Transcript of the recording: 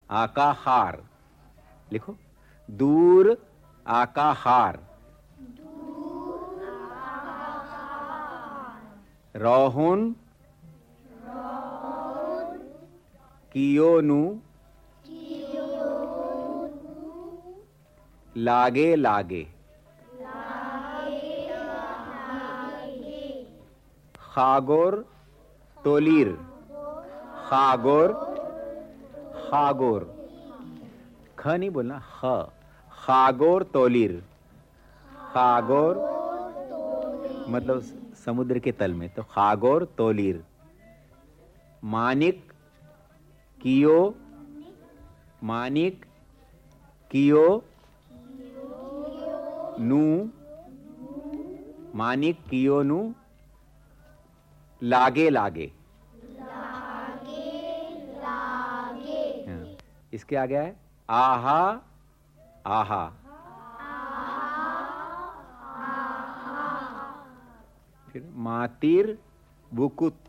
आका हार, लिखो दूर आका हार, रोहुन कियोनु लागे लागे, खागोर तोलीर, खागोर खागोर, ख नहीं बोलना, ख, खागोर तोलीर, खागोर मतलब समुद्र के तल में, तो खागोर तोलीर। मानिक कियो, मानिक कियो नू, मानिक कियो नू लागे लागे, हाँ। इसके आगे है आहा आहा, फिर मातिर बुकुत,